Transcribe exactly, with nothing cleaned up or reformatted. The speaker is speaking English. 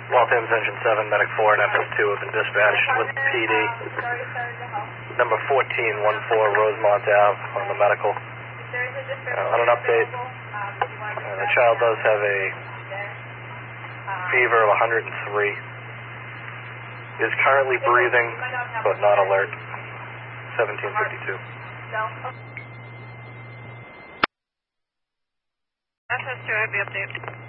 Waltham's Engine seven, Medic four, and F S two have been dispatched with P D. Number fourteen one four Rosemont Ave on the medical. Uh, on an update, uh, the child does have a fever of one hundred three. Is currently breathing, but not alert. seventeen fifty-two. F S two, I have the update.